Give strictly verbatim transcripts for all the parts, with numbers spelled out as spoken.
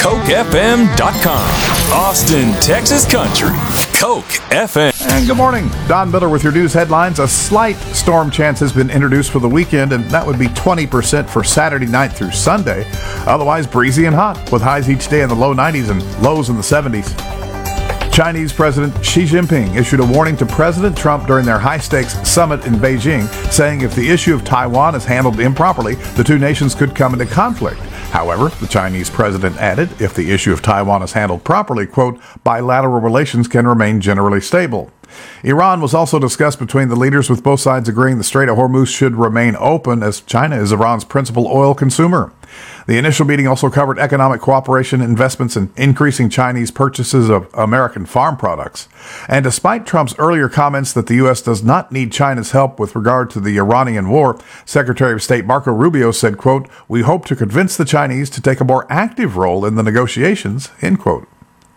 Coke F M dot com. Austin, Texas country. Coke F M. And good morning. Don Miller with your news headlines. A slight storm chance has been introduced for the weekend, and that would be twenty percent for Saturday night through Sunday. Otherwise, breezy and hot, with highs each day in the low nineties and lows in the seventies. Chinese President Xi Jinping issued a warning to President Trump during their high-stakes summit in Beijing, saying if the issue of Taiwan is handled improperly, the two nations could come into conflict. However, the Chinese president added, if the issue of Taiwan is handled properly, quote, bilateral relations can remain generally stable. Iran was also discussed between the leaders, with both sides agreeing the Strait of Hormuz should remain open, as China is Iran's principal oil consumer. The initial meeting also covered economic cooperation, investments, and increasing Chinese purchases of American farm products. And despite Trump's earlier comments that the U S does not need China's help with regard to the Iranian war, Secretary of State Marco Rubio said, quote, we hope to convince the Chinese to take a more active role in the negotiations, end quote.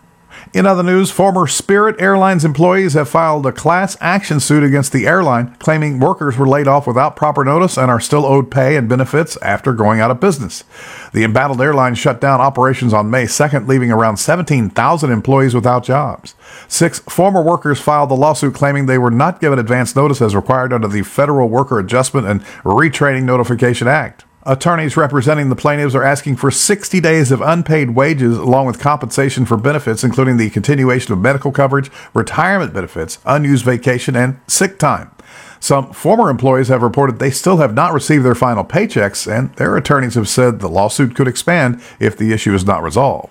In other news, former Spirit Airlines employees have filed a class action suit against the airline, claiming workers were laid off without proper notice and are still owed pay and benefits after going out of business. The embattled airline shut down operations on May second, leaving around seventeen thousand employees without jobs. Six former workers filed the lawsuit claiming they were not given advance notice as required under the Federal Worker Adjustment and Retraining Notification Act. Attorneys representing the plaintiffs are asking for sixty days of unpaid wages along with compensation for benefits, including the continuation of medical coverage, retirement benefits, unused vacation, and sick time. Some former employees have reported they still have not received their final paychecks, and their attorneys have said the lawsuit could expand if the issue is not resolved.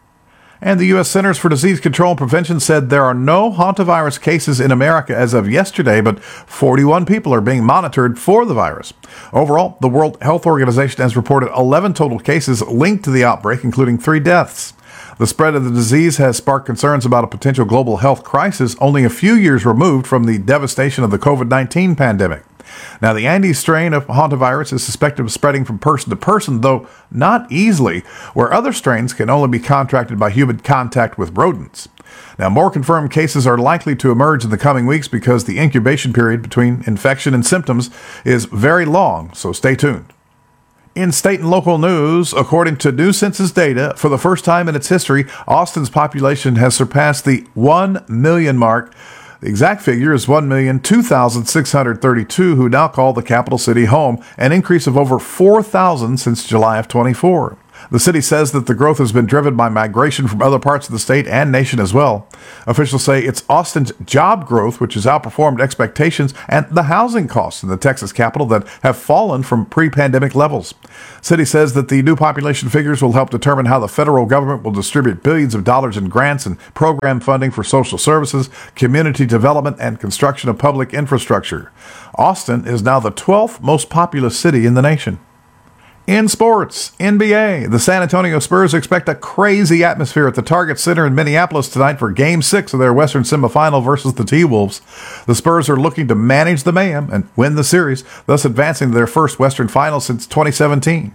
And the U S Centers for Disease Control and Prevention said there are no hantavirus cases in America as of yesterday, but forty-one people are being monitored for the virus. Overall, the World Health Organization has reported eleven total cases linked to the outbreak, including three deaths. The spread of the disease has sparked concerns about a potential global health crisis only a few years removed from the devastation of the covid nineteen pandemic. Now, the Andes strain of hantavirus is suspected of spreading from person to person, though not easily, where other strains can only be contracted by human contact with rodents. Now, more confirmed cases are likely to emerge in the coming weeks because the incubation period between infection and symptoms is very long, so stay tuned. In state and local news, according to new census data, for the first time in its history, Austin's population has surpassed the one million mark. The exact figure is one million two thousand six hundred thirty-two, who now call the capital city home, an increase of over four thousand since July of twenty-four. The city says that the growth has been driven by migration from other parts of the state and nation as well. Officials say it's Austin's job growth which has outperformed expectations, and the housing costs in the Texas capital that have fallen from pre-pandemic levels. City says that the new population figures will help determine how the federal government will distribute billions of dollars in grants and program funding for social services, community development, and construction of public infrastructure. Austin is now the twelfth most populous city in the nation. In sports, N B A, the San Antonio Spurs expect a crazy atmosphere at the Target Center in Minneapolis tonight for Game six of their Western semifinal versus the T-Wolves. The Spurs are looking to manage the mayhem and win the series, thus advancing to their first Western final since twenty seventeen.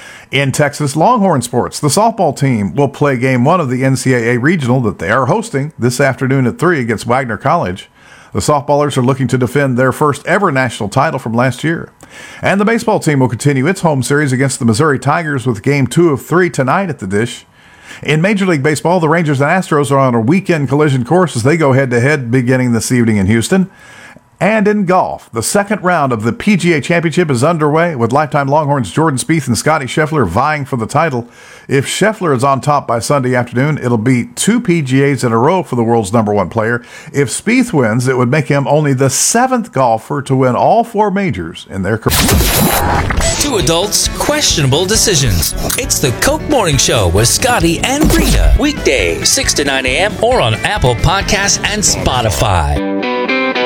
In Texas Longhorn sports, the softball team will play Game one of the N C double A Regional that they are hosting this afternoon at three against Wagner College. The softballers are looking to defend their first ever national title from last year. And the baseball team will continue its home series against the Missouri Tigers with Game two of three tonight at the Dish. In Major League Baseball, the Rangers and Astros are on a weekend collision course as they go head-to-head beginning this evening in Houston. And in golf, the second round of the P G A Championship is underway, with lifetime Longhorns Jordan Spieth and Scotty Scheffler vying for the title. If Scheffler is on top by Sunday afternoon, it'll be two P G As in a row for the world's number one player. If Spieth wins, it would make him only the seventh golfer to win all four majors in their career. Two adults, questionable decisions. It's the Coke Morning Show with Scotty and Rita. Weekdays, six to nine a.m. or on Apple Podcasts and Spotify.